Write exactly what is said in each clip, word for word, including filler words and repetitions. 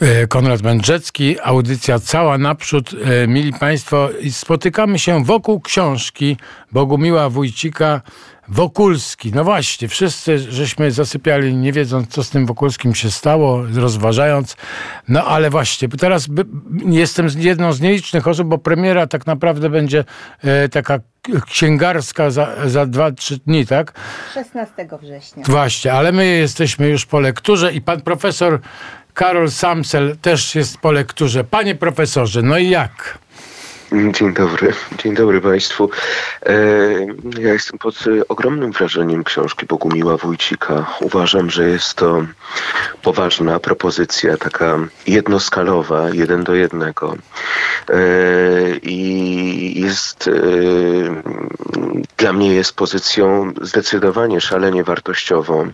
Konrad Mędrzecki, audycja Cała Naprzód. Mili Państwo, spotykamy się wokół książki Bogumiła Wójcika Wokulski. No właśnie, wszyscy żeśmy zasypiali, nie wiedząc, co z tym Wokulskim się stało, rozważając. No ale właśnie, teraz by, jestem jedną z nielicznych osób, bo premiera tak naprawdę będzie e, taka księgarska za, za dwa, trzy dni, tak? szesnastego września. Właśnie, ale my jesteśmy już po lekturze i pan profesor Karol Samsel też jest po lekturze. Panie profesorze, no i jak? Dzień dobry. Dzień dobry Państwu. Ja jestem pod ogromnym wrażeniem książki Bogumiła Wójcika. Uważam, że jest to poważna propozycja, taka jednoskalowa, jeden do jednego. I jest, dla mnie jest pozycją zdecydowanie szalenie wartościową.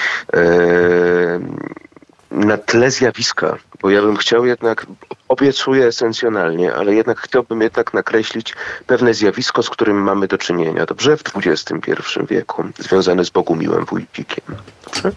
Na tle zjawiska, bo ja bym chciał jednak, obiecuję esencjonalnie, ale jednak chciałbym jednak nakreślić pewne zjawisko, z którym mamy do czynienia. Dobrze? W dwudziestym pierwszym wieku, związane z Bogumiłem Wójcikiem. Dobrze?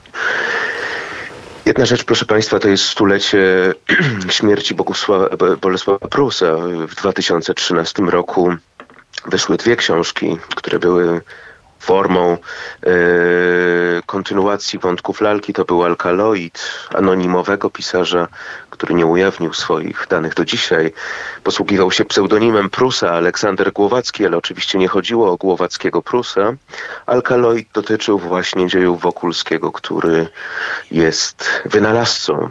Jedna rzecz, proszę Państwa, to jest stulecie śmierci Bogusława, Bolesława Prusa. W dwa tysiące trzynastym roku wyszły dwie książki, które były formą e, kontynuacji wątków lalki. To był Alkaloid, anonimowego pisarza, który nie ujawnił swoich danych do dzisiaj. Posługiwał się pseudonimem Prusa, Aleksander Głowacki, ale oczywiście nie chodziło o Głowackiego Prusa. Alkaloid dotyczył właśnie dziejów Wokulskiego, który jest wynalazcą.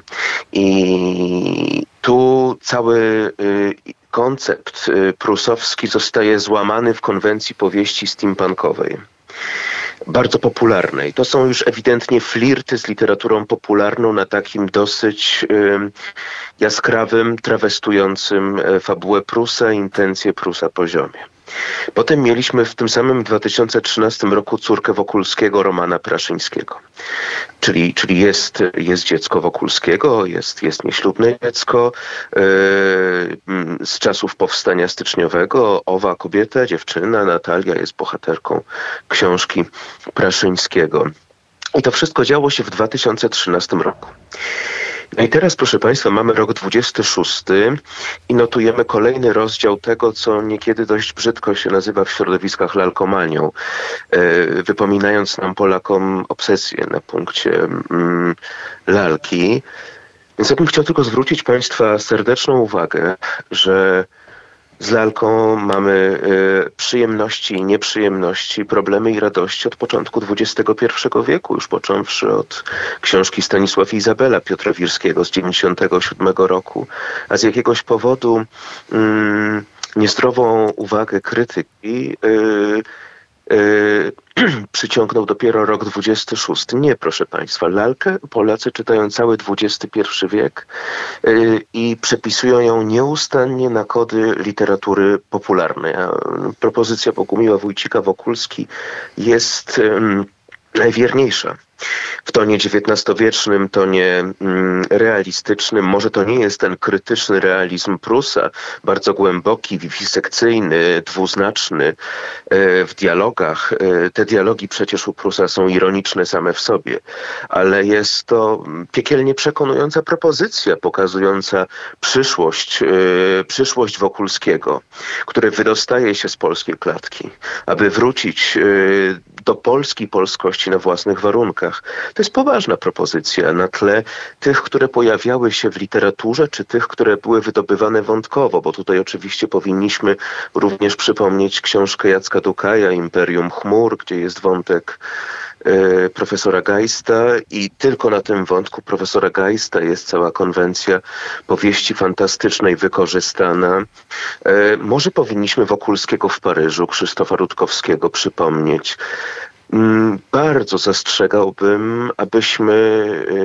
I tu cały y, koncept y, prusowski zostaje złamany w konwencji powieści steampunkowej. Bardzo popularnej. To są już ewidentnie flirty z literaturą popularną na takim dosyć y, jaskrawym, trawestującym fabułę Prusa, intencje Prusa poziomie. Potem mieliśmy w tym samym dwa tysiące trzynastym roku córkę Wokulskiego, Romana Praszyńskiego. Czyli, czyli jest, jest dziecko Wokulskiego, jest, jest nieślubne dziecko yy, z czasów powstania styczniowego. Owa kobieta, dziewczyna, Natalia, jest bohaterką książki Praszyńskiego. I to wszystko działo się w dwa tysiące trzynastym roku. No i teraz, proszę Państwa, mamy rok dwudziesty szósty i notujemy kolejny rozdział tego, co niekiedy dość brzydko się nazywa w środowiskach lalkomanią, wypominając nam, Polakom, obsesję na punkcie mm, lalki. Więc ja bym chciał tylko zwrócić Państwa serdeczną uwagę, że z lalką mamy y, przyjemności i nieprzyjemności, problemy i radości od początku dwudziestego pierwszego wieku, już począwszy od książki Stanisław i Izabela Piotra Wirskiego z dziewięćdziesiątego siódmego roku, a z jakiegoś powodu y, niezdrową uwagę krytyki y, Yy, przyciągnął dopiero rok dwudziesty szósty. Nie, proszę Państwa, lalkę Polacy czytają cały dwudziesty pierwszy wiek yy, i przepisują ją nieustannie na kody literatury popularnej. A propozycja Bogumiła Wójcika Wokulski jest yy, najwierniejsza. W tonie dziewiętnastowiecznym, tonie mm, realistycznym. Może to nie jest ten krytyczny realizm Prusa, bardzo głęboki, wiwisekcyjny, dwuznaczny e, w dialogach. E, te dialogi przecież u Prusa są ironiczne same w sobie, ale jest to piekielnie przekonująca propozycja pokazująca przyszłość, e, przyszłość Wokulskiego, który wydostaje się z polskiej klatki, aby wrócić e, do polskiej polskości na własnych warunkach. To jest poważna propozycja na tle tych, które pojawiały się w literaturze, czy tych, które były wydobywane wątkowo, bo tutaj oczywiście powinniśmy również przypomnieć książkę Jacka Dukaja, Imperium Chmur, gdzie jest wątek e, profesora Geista i tylko na tym wątku profesora Geista jest cała konwencja powieści fantastycznej wykorzystana. E, może powinniśmy Wokulskiego w Paryżu, Krzysztofa Rutkowskiego przypomnieć. Bardzo zastrzegałbym, abyśmy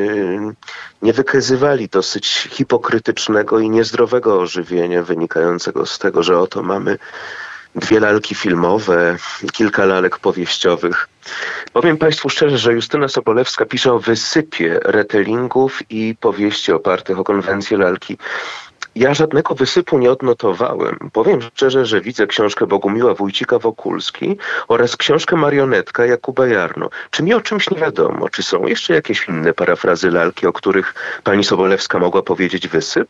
nie wykazywali dosyć hipokrytycznego i niezdrowego ożywienia wynikającego z tego, że oto mamy dwie lalki filmowe, kilka lalek powieściowych. Powiem Państwu szczerze, że Justyna Sobolewska pisze o wysypie retellingów i powieści opartych o konwencję lalki. Ja żadnego wysypu nie odnotowałem. Powiem szczerze, że widzę książkę Bogumiła Wójcika-Wokulski oraz książkę Marionetka Jakuba Jarno. Czy mi o czymś nie wiadomo? Czy są jeszcze jakieś inne parafrazy lalki, o których pani Sobolewska mogła powiedzieć wysyp?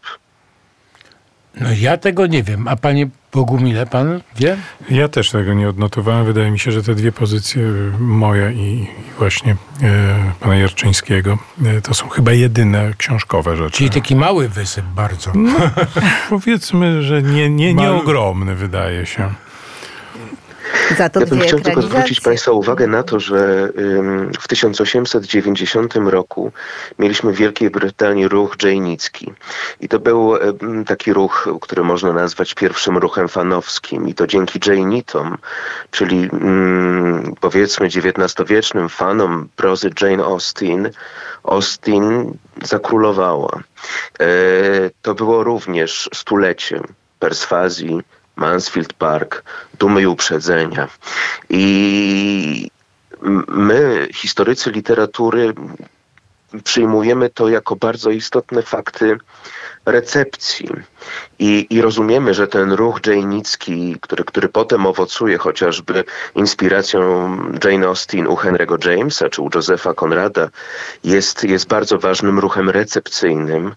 No ja tego nie wiem. A panie Bogumile, pan wie? Ja też tego nie odnotowałem. Wydaje mi się, że te dwie pozycje, moja i właśnie e, pana Jarczyńskiego, e, to są chyba jedyne książkowe rzeczy. Czyli taki mały wysyp bardzo. No, powiedzmy, że nie, nie, nie ogromny, wydaje się. Za to ja bym dwie chciał tylko zwrócić ekranizacje. Państwa uwagę na to, że ym, w tysiąc osiemset dziewięćdziesiątym roku mieliśmy w Wielkiej Brytanii ruch dżejnicki. I to był ym, taki ruch, który można nazwać pierwszym ruchem fanowskim. I to dzięki dżejnitom, czyli ym, powiedzmy dziewiętnastowiecznym fanom prozy Jane Austen, Austen zakrólowała. E, to było również stulecie perswazji, Mansfield Park, Dumy i Uprzedzenia. I my, historycy literatury, przyjmujemy to jako bardzo istotne fakty recepcji. I, i rozumiemy, że ten ruch dżejnicki, który, który potem owocuje chociażby inspiracją Jane Austen u Henry'ego Jamesa czy u Josepha Conrada, jest, jest bardzo ważnym ruchem recepcyjnym.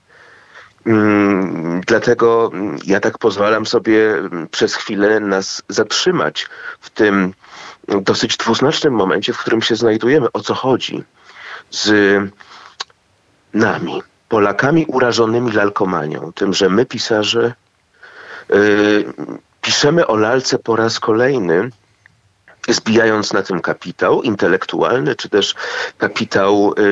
Hmm, dlatego ja tak pozwalam sobie przez chwilę nas zatrzymać w tym dosyć dwuznacznym momencie, w którym się znajdujemy. O co chodzi z nami, Polakami urażonymi lalkomanią? Tym, że my, pisarze, yy, piszemy o lalce po raz kolejny, zbijając na tym kapitał intelektualny, czy też kapitał yy,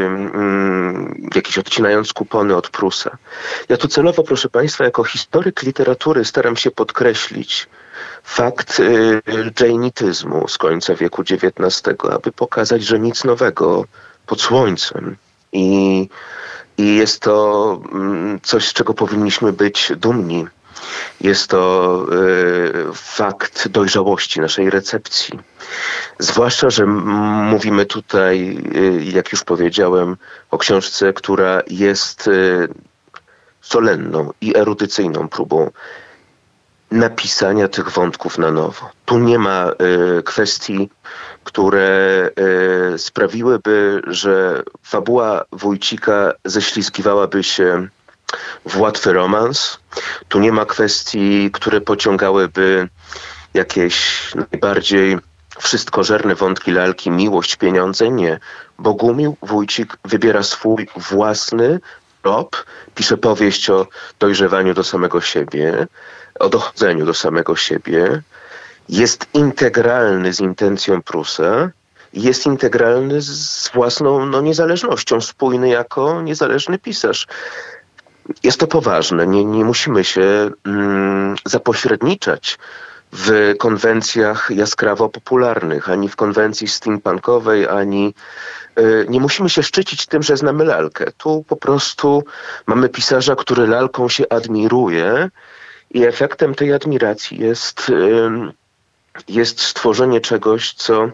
yy, jakiś odcinając kupony od Prusa. Ja tu celowo, proszę Państwa, jako historyk literatury staram się podkreślić fakt yy, dżejnityzmu z końca wieku dziewiętnastego, aby pokazać, że nic nowego pod słońcem. I, i jest to yy, coś, z czego powinniśmy być dumni. Jest to y, fakt dojrzałości naszej recepcji. Zwłaszcza, że m- mówimy tutaj, y, jak już powiedziałem, o książce, która jest y, solenną i erudycyjną próbą napisania tych wątków na nowo. Tu nie ma y, kwestii, które y, sprawiłyby, że fabuła Wójcika ześlizgiwałaby się w łatwy romans. Tu nie ma kwestii, które pociągałyby jakieś najbardziej wszystkożerne wątki lalki, miłość, pieniądze. Nie. Bogumił Wójcik wybiera swój własny trop, pisze powieść o dojrzewaniu do samego siebie, o dochodzeniu do samego siebie. Jest integralny z intencją Prusa, jest integralny z własną no, niezależnością, spójny jako niezależny pisarz. Jest to poważne. Nie, nie musimy się mm, zapośredniczać w konwencjach jaskrawo popularnych, ani w konwencji steampunkowej, ani y, nie musimy się szczycić tym, że znamy lalkę. Tu po prostu mamy pisarza, który lalką się admiruje i efektem tej admiracji jest, y, jest stworzenie czegoś, co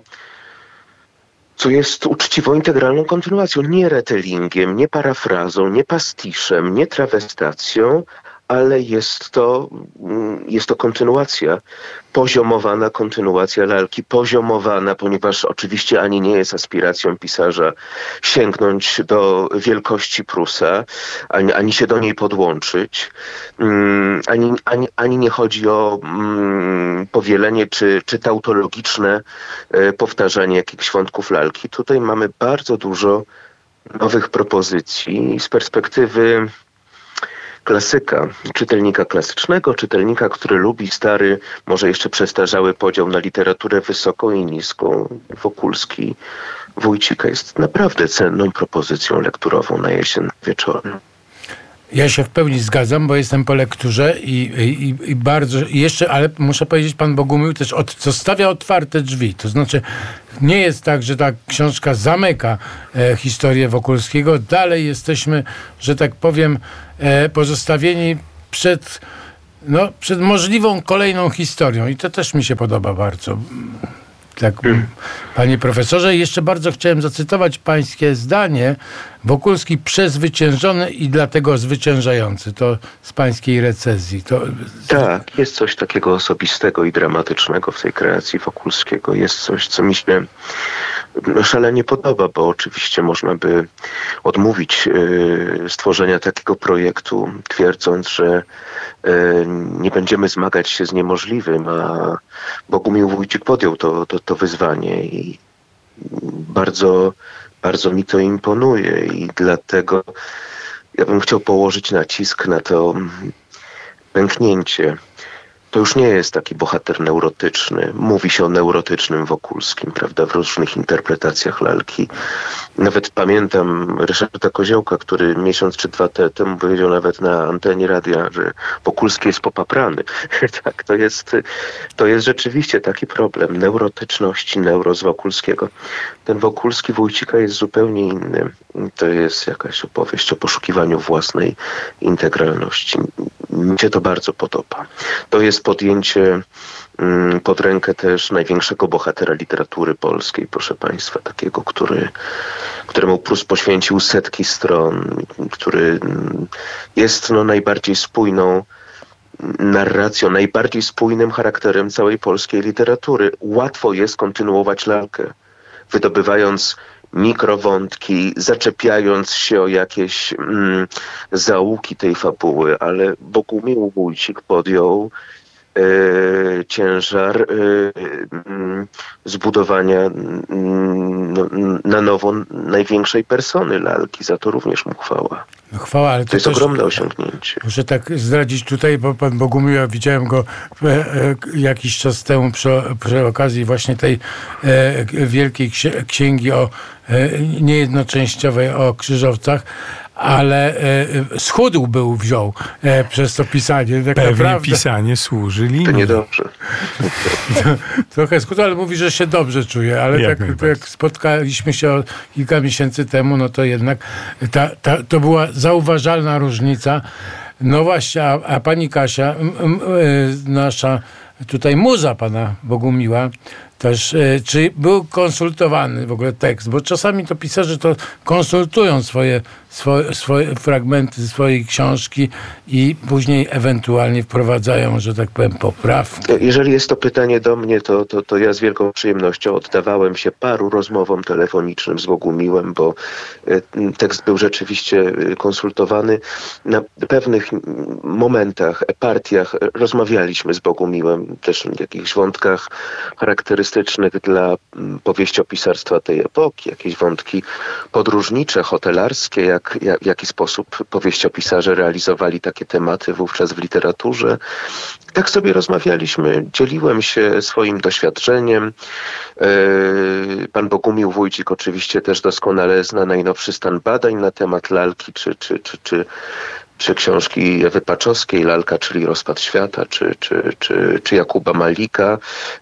co jest uczciwą, integralną kontynuacją, nie retellingiem, nie parafrazą, nie pastiszem, nie trawestacją, ale jest to, jest to kontynuacja, poziomowana kontynuacja lalki, poziomowana, ponieważ oczywiście ani nie jest aspiracją pisarza sięgnąć do wielkości Prusa, ani, ani się do niej podłączyć, um, ani, ani, ani nie chodzi o um, powielenie czy, czy tautologiczne e, powtarzanie jakichś wątków lalki. Tutaj mamy bardzo dużo nowych propozycji z perspektywy klasyka, czytelnika klasycznego, czytelnika, który lubi stary, może jeszcze przestarzały podział na literaturę wysoką i niską. Wokulski Wójcika jest naprawdę cenną propozycją lekturową na jesień wieczorem. Ja się w pełni zgadzam, bo jestem po lekturze i, i, i bardzo, i jeszcze, ale muszę powiedzieć, pan Bogumił też od, zostawia otwarte drzwi. To znaczy, nie jest tak, że ta książka zamyka e, historię Wokulskiego. Dalej jesteśmy, że tak powiem, e, pozostawieni przed, no, przed możliwą kolejną historią. I to też mi się podoba bardzo. tak, panie profesorze. Jeszcze bardzo chciałem zacytować pańskie zdanie. Wokulski przezwyciężony i dlatego zwyciężający. To z pańskiej recenzji. To... Tak, jest coś takiego osobistego i dramatycznego w tej kreacji Wokulskiego. Jest coś, co mi się szalenie podoba, bo oczywiście można by odmówić y, stworzenia takiego projektu, twierdząc, że y, nie będziemy zmagać się z niemożliwym, a Bogumił Wójcik podjął to, to, to wyzwanie i bardzo, bardzo mi to imponuje i dlatego ja bym chciał położyć nacisk na to pęknięcie. To już nie jest taki bohater neurotyczny. Mówi się o neurotycznym Wokulskim, prawda, w różnych interpretacjach lalki. Nawet pamiętam Ryszarda Koziołka, który miesiąc czy dwa te, temu powiedział nawet na antenie radia, że Wokulski jest popaprany. Tak, to jest, to jest rzeczywiście taki problem neurotyczności, neuro z Wokulskiego. Ten Wokulski Wójcika jest zupełnie inny. To jest jakaś opowieść o poszukiwaniu własnej integralności. Mi się to bardzo podoba. To jest podjęcie mm, pod rękę też największego bohatera literatury polskiej, proszę państwa, takiego, który, któremu Prus poświęcił setki stron, który jest no, najbardziej spójną narracją, najbardziej spójnym charakterem całej polskiej literatury. Łatwo jest kontynuować lalkę, wydobywając mikrowątki, zaczepiając się o jakieś mm, zaułki tej fabuły, ale Bogumił Wójcik podjął e, ciężar e, m, zbudowania m, no, na nowo największej persony lalki. Za to również mu chwała. No chwała, ale to, to jest też ogromne osiągnięcie. Muszę tak zdradzić tutaj, bo pan Bogumił, ja widziałem go e, e, jakiś czas temu przy, przy okazji właśnie tej e, wielkiej ksi- księgi o e, niejednoczęściowej o krzyżowcach, ale e, schudł był wziął e, przez to pisanie. Tak Pewnie naprawdę pisanie służy linii. To niedobrze. trochę schudł, ale mówi, że się dobrze czuje, ale Jak tak, najbardziej. jak spotkaliśmy się o kilka miesięcy temu, no to jednak ta, ta, to była zauważalna różnica. No właśnie, a, a pani Kasia, m, m, y, nasza tutaj muza pana Bogumiła, też, y, czy był konsultowany w ogóle tekst? Bo czasami to pisarze to konsultują swoje, swoje, swoje fragmenty swojej książki i później ewentualnie wprowadzają, że tak powiem, poprawki. Jeżeli jest to pytanie do mnie, to, to, to ja z wielką przyjemnością oddawałem się paru rozmowom telefonicznym z Bogumiłem, bo tekst był rzeczywiście konsultowany. Na pewnych momentach, partiach rozmawialiśmy z Bogumiłem, też w jakichś wątkach charakterystycznych dla powieściopisarstwa tej epoki, jakieś wątki podróżnicze, hotelarskie, jak, jak, w jaki sposób powieściopisarze realizowali takie tematy wówczas w literaturze. Tak sobie rozmawialiśmy, dzieliłem się swoim doświadczeniem. Pan Bogumił Wójcik oczywiście też doskonale zna najnowszy stan badań na temat lalki, czy, czy, czy, czy, czy książki Ewy Paczowskiej, Lalka, czyli Rozpad świata, czy, czy, czy, czy Jakuba Malika.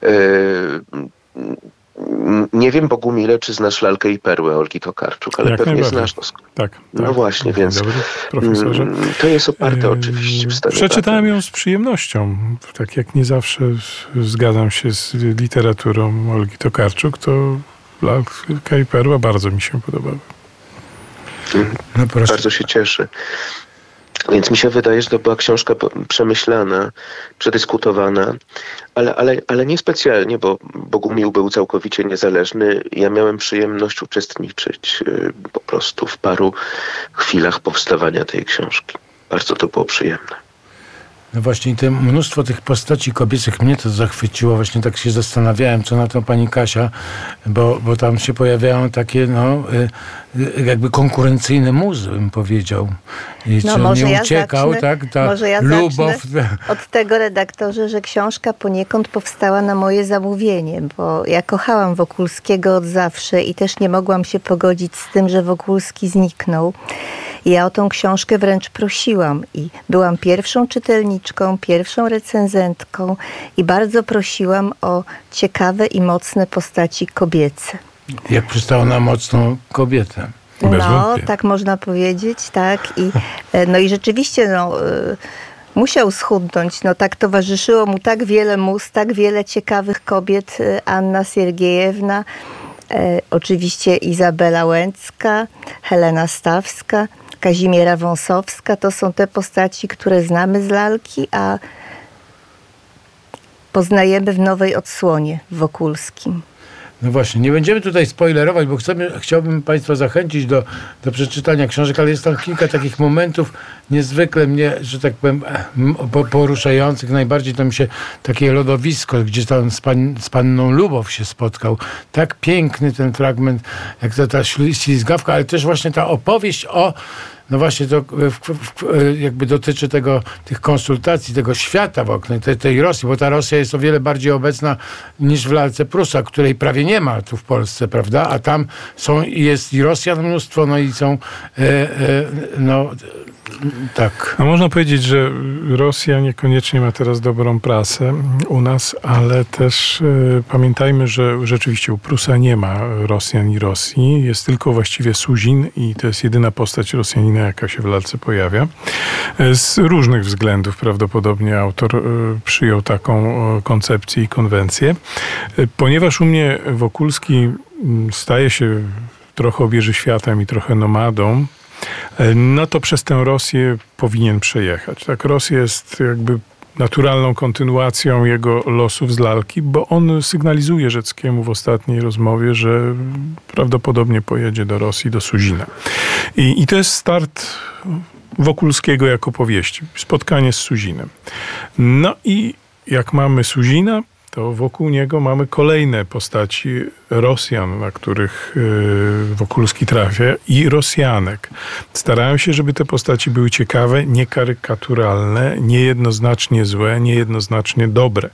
Nie wiem, Bogumile, czy znasz Lalkę i Perłę Olgi Tokarczuk, ale Jak pewnie najbardziej. znasz to. Tak, No tak. właśnie, więc Dobry, profesorze. to jest oparte oczywiście w stanie Przeczytałem badań. ją z przyjemnością. Tak jak nie zawsze zgadzam się z literaturą Olgi Tokarczuk, to Lalka i Perła bardzo mi się podobały. No proszę. Bardzo się cieszę. Więc mi się wydaje, że to była książka przemyślana, przedyskutowana, ale, ale, ale nie specjalnie, bo Bogumił był całkowicie niezależny. Ja miałem przyjemność uczestniczyć po prostu w paru chwilach powstawania tej książki. Bardzo to było przyjemne. No właśnie, te mnóstwo tych postaci kobiecych mnie to zachwyciło. Właśnie tak się zastanawiałem, co na to pani Kasia, bo, bo tam się pojawiają takie, no, y, jakby konkurencyjne muzy, bym powiedział. I No czy może nie ja uciekał, zacznę, tak? Ta może ja Lubow. zacznę od tego, redaktorze, że książka poniekąd powstała na moje zamówienie, bo ja kochałam Wokulskiego od zawsze i też nie mogłam się pogodzić z tym, że Wokulski zniknął. Ja o tą książkę wręcz prosiłam i byłam pierwszą czytelniczką, pierwszą recenzentką i bardzo prosiłam o ciekawe i mocne postaci kobiece. Jak przystało na mocną kobietę. Bez No, wątpienia. tak można powiedzieć, tak. I, no i rzeczywiście, no, Musiał schudnąć. No tak towarzyszyło mu tak wiele mus, tak wiele ciekawych kobiet. Anna Siergiejewna, e, oczywiście Izabela Łęcka, Helena Stawska, Kazimiera Wąsowska. To są te postaci, które znamy z lalki, a poznajemy w nowej odsłonie w Wokulskim. No właśnie, nie będziemy tutaj spoilerować, bo chcemy, chciałbym Państwa zachęcić do, do przeczytania książek, ale jest tam kilka takich momentów niezwykle mnie, że tak powiem, poruszających. Najbardziej to mi się takie lodowisko, gdzie tam z, pan, z panną Lubow się spotkał. Tak piękny ten fragment, jak ta, ta ślizgawka, ale też właśnie ta opowieść o no właśnie to w, w, jakby dotyczy tego, tych konsultacji, tego świata wokół tej, tej Rosji, bo ta Rosja jest o wiele bardziej obecna niż w lalce Prusa, której prawie nie ma tu w Polsce, prawda? A tam są, jest i Rosjan mnóstwo, no i są e, e, no tak. A można powiedzieć, że Rosja niekoniecznie ma teraz dobrą prasę u nas, ale też e, pamiętajmy, że rzeczywiście u Prusa nie ma Rosjan i Rosji. Jest tylko właściwie Suzin i to jest jedyna postać Rosjanina, jaka się w lalce pojawia. Z różnych względów prawdopodobnie autor e, przyjął taką e, koncepcję i konwencję. E, ponieważ u mnie Wokulski staje się trochę obieży światem i trochę nomadą, no to przez tę Rosję powinien przejechać. Tak, Rosja jest jakby naturalną kontynuacją jego losów z lalki, bo on sygnalizuje Rzeckiemu w ostatniej rozmowie, że prawdopodobnie pojedzie do Rosji, do Suzina. I, i to jest start Wokulskiego jako powieści. Spotkanie z Suzinem. No i jak mamy Suzina, to wokół niego mamy kolejne postaci Rosjan, na których Wokulski trafia, i Rosjanek. Starają się, żeby te postaci były ciekawe, niekarykaturalne, niejednoznacznie złe, niejednoznacznie dobre.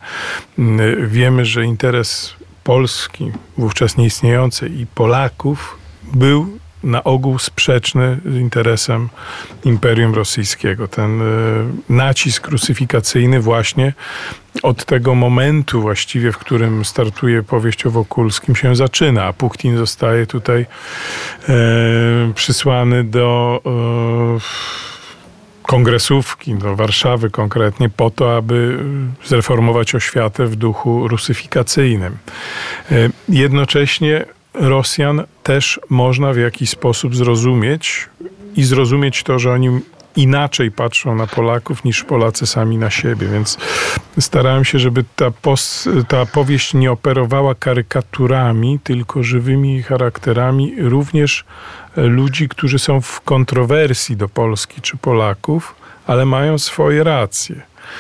Wiemy, że interes Polski, wówczas nieistniejącej, i Polaków był na ogół sprzeczny z interesem Imperium Rosyjskiego. Ten y, nacisk rusyfikacyjny właśnie od tego momentu właściwie, w którym startuje powieść o Wokulskim, się zaczyna, a Puchtin zostaje tutaj y, przysłany do y, kongresówki, do Warszawy konkretnie, po to, aby zreformować oświatę w duchu rusyfikacyjnym. Y, jednocześnie Rosjan też można w jakiś sposób zrozumieć i zrozumieć to, że oni inaczej patrzą na Polaków niż Polacy sami na siebie. Więc starałem się, żeby ta, pos, ta powieść nie operowała karykaturami, tylko żywymi charakterami również ludzi, którzy są w kontrowersji do Polski czy Polaków, ale mają swoje racje.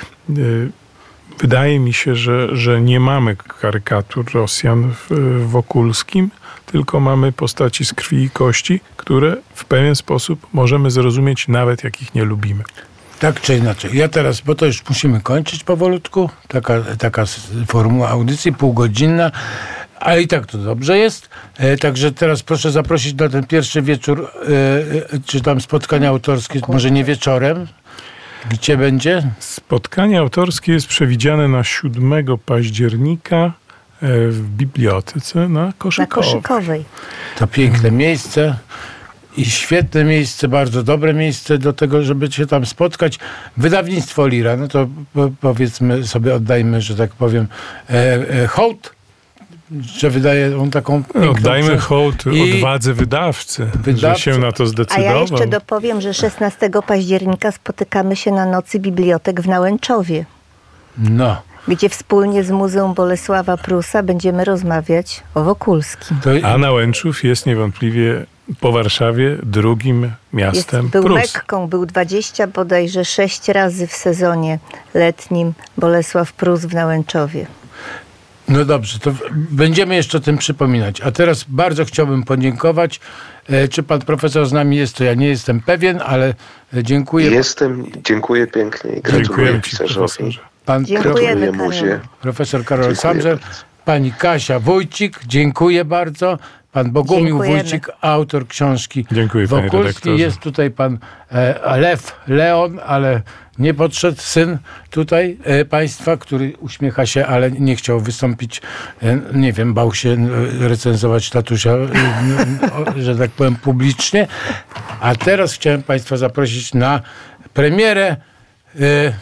Wydaje mi się, że, że nie mamy karykatur Rosjan w, w Wokulskim, tylko mamy postaci z krwi i kości, które w pewien sposób możemy zrozumieć, nawet jak ich nie lubimy. Tak czy inaczej. Ja teraz, bo to już musimy kończyć powolutku, taka, taka formuła audycji, półgodzinna, ale i tak to dobrze jest. E, także teraz proszę zaprosić na ten pierwszy wieczór, e, czy tam spotkania autorskie, może nie wieczorem. Gdzie będzie? Spotkanie autorskie jest przewidziane na siódmego października w bibliotece na Koszykowej. Na Koszykowej. To piękne miejsce i świetne miejsce, bardzo dobre miejsce do tego, żeby się tam spotkać. Wydawnictwo Lira, no to powiedzmy sobie, oddajmy, że tak powiem, e, e, hołd, że wydaje on taką piękną... Oddajmy hołd odwadze wydawcy, wydawcy, że się na to zdecydował. A ja jeszcze dopowiem, że szesnastego października spotykamy się na Nocy Bibliotek w Nałęczowie. No. Gdzie wspólnie z Muzeum Bolesława Prusa będziemy rozmawiać o Wokulskim. To... A Nałęczów jest niewątpliwie po Warszawie drugim miastem jest, był Prus. Mekką, był dwadzieścia bodajże sześć razy w sezonie letnim Bolesław Prus w Nałęczowie. No dobrze, to będziemy jeszcze o tym przypominać. A teraz bardzo chciałbym podziękować. E, czy pan profesor z nami jest, to ja nie jestem pewien, ale dziękuję. Jestem, dziękuję pięknie i gratuluję pisarzowi. Pan Dziękujemy, muzie. Profesor Karol Samżel, pani Kasia Wójcik, dziękuję bardzo. Pan Bogumił Dziękujemy. Wójcik, autor książki Dziękuję, panie Wokulski. redaktorze. Jest tutaj pan e, Lew Leon, ale nie podszedł syn tutaj e, państwa, który uśmiecha się, ale nie chciał wystąpić, e, nie wiem, bał się e, recenzować tatusia, e, e, że tak powiem, publicznie. A teraz chciałem państwa zaprosić na premierę e,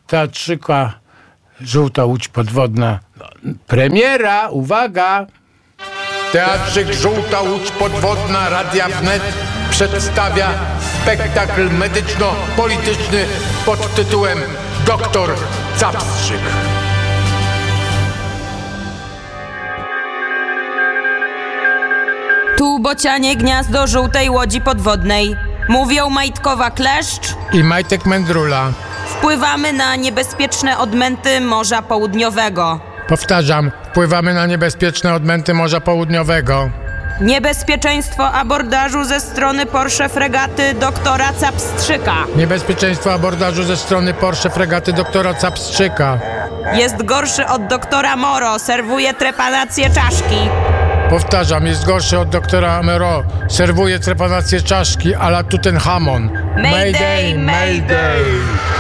teatrzyka Żółta Łódź Podwodna. Premiera, uwaga! Teatrzyk Żółta Łódź Podwodna Radia Wnet przedstawia spektakl medyczno-polityczny pod tytułem Doktor Capstrzyk. Tu bocianie gniazdo żółtej łodzi podwodnej. Mówią Majtkowa Kleszcz I Majtek Mędrula. Wpływamy na niebezpieczne odmęty Morza Południowego. Powtarzam, wpływamy na niebezpieczne odmęty Morza Południowego. Niebezpieczeństwo abordażu ze strony Porsche fregaty doktora Capstrzyka. Niebezpieczeństwo abordażu ze strony Porsche fregaty doktora Capstrzyka. Jest gorszy od doktora Moro, serwuje trepanację czaszki. Powtarzam, jest gorszy od doktora Mero. Serwuje trepanację czaszki a la Tutenhamon. Mayday, mayday!